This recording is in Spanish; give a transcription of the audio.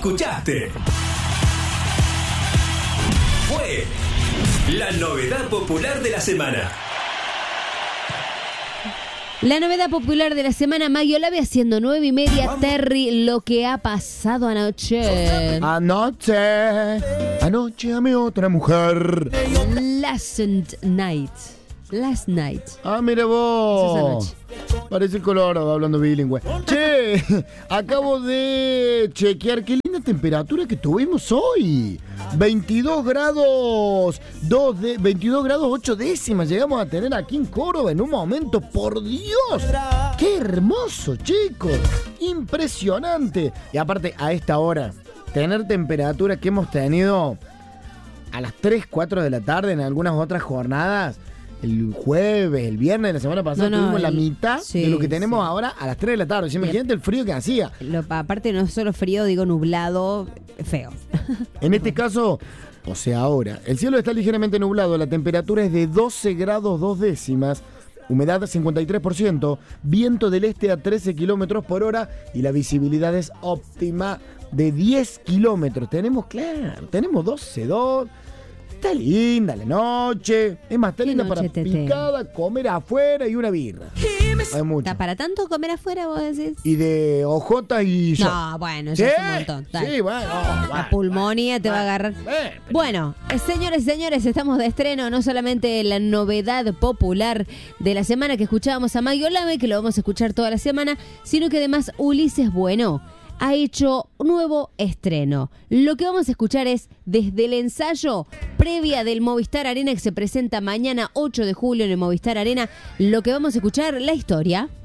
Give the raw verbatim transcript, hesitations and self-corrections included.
escuchaste. Fue la novedad popular de la semana. La novedad popular de la semana, Maggie Olave haciendo nueve y media. Vamos. Terry, lo que ha pasado anoche. Anoche, anoche amé otra mujer. Last night. Last night. Ah, mira vos. Parece el Colorado hablando bilingüe. Che, acabo de chequear qué linda temperatura que tuvimos hoy. veintidós grados, dos de, veintidós grados ocho décimas llegamos a tener aquí en Córdoba en un momento. ¡Por Dios! ¡Qué hermoso, chicos! Impresionante. Y aparte, a esta hora, tener temperatura que hemos tenido a las tres, cuatro de la tarde en algunas otras jornadas. El jueves, el viernes de la semana pasada no, no, tuvimos el, la mitad sí, de lo que tenemos sí. ahora a las tres de la tarde. O sea, imagínate el frío que hacía. Lo, aparte no es solo frío, digo nublado, feo. En este caso, o sea ahora, el cielo está ligeramente nublado, la temperatura es de doce grados dos décimas, humedad cincuenta y tres por ciento, viento del este a trece kilómetros por hora y la visibilidad es óptima de diez kilómetros. Tenemos, claro, tenemos doce, dos... Está linda la noche. Es más, está linda para tete? picada, comer afuera y una birra. Hay mucho. ¿Está para tanto comer afuera, vos decís? Y de ojotas y yo. No, bueno, eso ¿Sí? es un montón. Dale. Sí, bueno. Oh, la bueno, pulmonía bueno, te va a agarrar. Eh, bueno, eh, señores y señores, estamos de estreno. No solamente la novedad popular de la semana que escuchábamos a Maggie Olave, que lo vamos a escuchar toda la semana, sino que además Ulises Bueno ha hecho un nuevo estreno. Lo que vamos a escuchar es desde el ensayo previa del Movistar Arena que se presenta mañana ocho de julio en el Movistar Arena. Lo que vamos a escuchar, la historia.